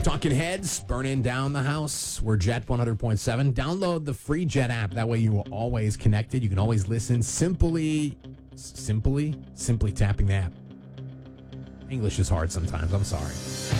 Talking Heads, burning down the house. We're Jet 100.7. Download the free Jet app. That way you are always connected. You can always listen simply tapping the app. English is hard sometimes. I'm sorry.